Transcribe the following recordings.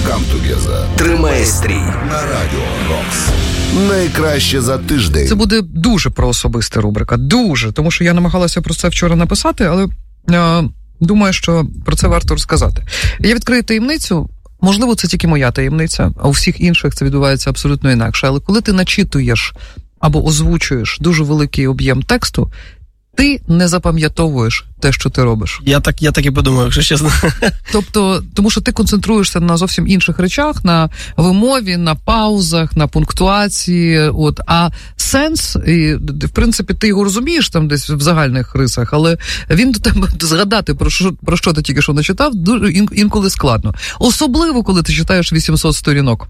Come Together. Тримає стрій. На Радіо Рокс. Найкраще за тиждень. Це буде дуже про особиста рубрика. Дуже. Тому що я намагалася про це вчора написати, але думаю, що про це варто розказати. Я відкрию таємницю. Можливо, це тільки моя таємниця, а у всіх інших це відбувається абсолютно інакше. Але коли ти начитуєш або озвучуєш дуже великий об'єм тексту, ти не запам'ятовуєш те, що ти робиш. Я так і подумав, якщо чесно. Тобто, тому що ти концентруєшся на зовсім інших речах, на вимові, на паузах, на пунктуації, а сенс, і, в принципі, ти його розумієш там десь в загальних рисах, але він до тебе згадати, про що ти тільки що начитав, дуже інколи складно. Особливо, коли ти читаєш 800 сторінок.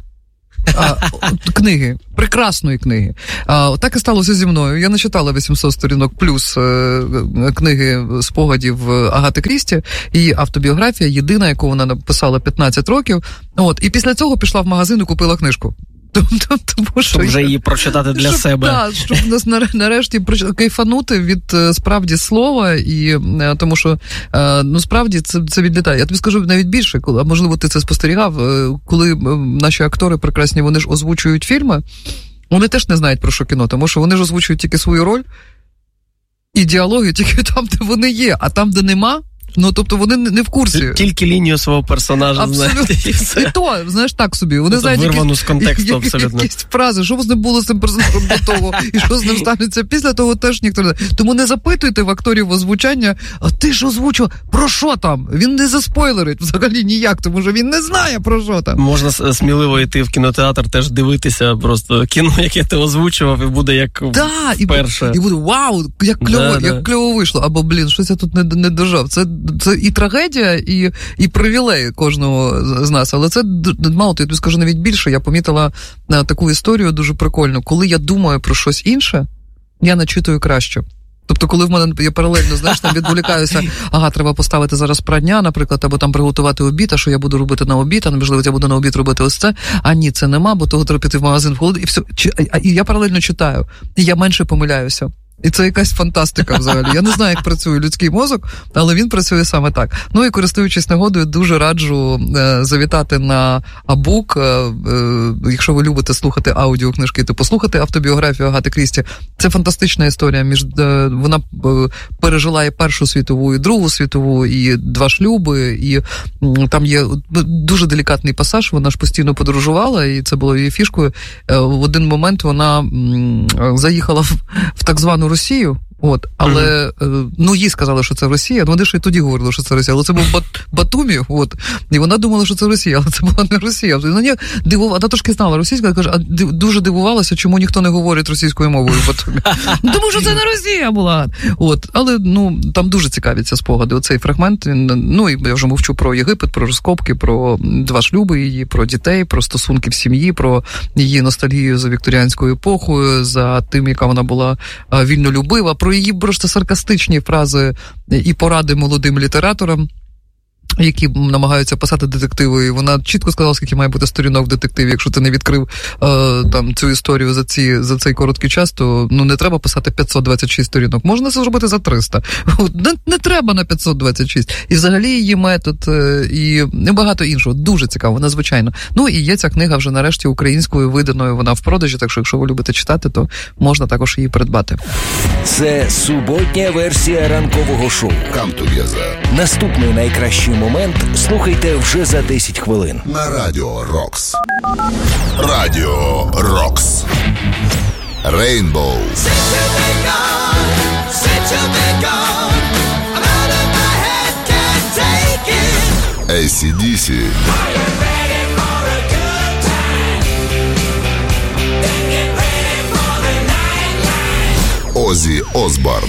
Книги, прекрасної книги. Так і сталося зі мною. Я начитала 800 сторінок плюс книги спогадів Агати Крісті, її автобіографія, єдина, яку вона написала 15 років. І після цього пішла в магазин і купила книжку. Тому, щоб вже її прочитати для себе. Так, щоб нас нарешті кайфанути від справді слова, і тому що справді це відлітає. Я тобі скажу навіть більше, а можливо ти це спостерігав, коли наші актори прекрасні, вони ж озвучують фільми, вони теж не знають про що кіно, тому що вони ж озвучують тільки свою роль і діалоги тільки там, де вони є, а там, де нема, тобто вони не в курсі. Тільки лінію свого персонажа знаєте. І то, знаєш, так собі. Вони знають вирвану з контексту абсолютно. Якісь фрази, що з ним було з цим персонажем до того, і що з ним станеться після того, теж ніхто не знає. Тому не запитуйте в акторів озвучання, а ти ж озвучував, про що там? Він не заспойлерить взагалі ніяк, тому що він не знає, про що там. Можна сміливо йти в кінотеатр, теж дивитися просто кіно, яке ти озвучував, і буде як вперше. І буде, вау, як кльово вийшло. Або, щось я тут не дожав. Це і трагедія, і привілей кожного з нас. Але це, мало, я тобі скажу навіть більше. Я помітила таку історію дуже прикольну. Коли я думаю про щось інше, я начитую краще. Тобто, коли в мене я паралельно, там відволікаюся, треба поставити зараз прання, наприклад, або там приготувати обід, а що я буду робити на обід, а можливо, я буду на обід робити ось це, а ні, це нема, бо того треба піти в магазин в холод, і все. І я паралельно читаю, і я менше помиляюся. І це якась фантастика взагалі. Я не знаю, як працює людський мозок, але він працює саме так. І користуючись нагодою, дуже раджу завітати на Абук. Якщо ви любите слухати аудіокнижки, то послухати автобіографію Агати Крісті. Це фантастична історія. Вона пережила і Першу світову, і Другу світову, і 2 шлюби, і там є дуже делікатний пасаж, вона ж постійно подорожувала, і це було її фішкою. В один момент вона заїхала в так звану Росію, але їй сказали, що це Росія, вони ж і тоді говорили, що це Росія, але це був Батумі, і вона думала, що це Росія, але це була не Росія. Вона трошки знала російську, каже, дуже дивувалася, чому ніхто не говорить російською мовою в Батумі. Тому що це не Росія була. Але, там дуже цікаві ці спогади, оцей фрагмент, і я вже мовчу про Єгипет, про розкопки, про 2 шлюби її, про дітей, про стосунки в сім'ї, про її ностальгію за вікторіанською епохою, за тим, яка вона була вільнолюбива, про її просто саркастичні фрази і поради молодим літераторам, які намагаються писати детективи, і вона чітко сказала, скільки має бути сторінок в детективі. Якщо ти не відкрив цю історію за цей короткий час, то не треба писати 526 сторінок. Можна це зробити за 300. Не треба на 526. І взагалі її метод, і багато іншого. Дуже цікаво, надзвичайно. І є ця книга вже нарешті українською виданою, вона в продажі, так що якщо ви любите читати, то можна також її придбати. Це суботня версія ранкового шоу Come Together. Наступний найкращий момент слухайте вже за 10 хвилин. На Радіо Рокс. Радіо Рокс. Rainbow. AC/DC. Озі Осборн.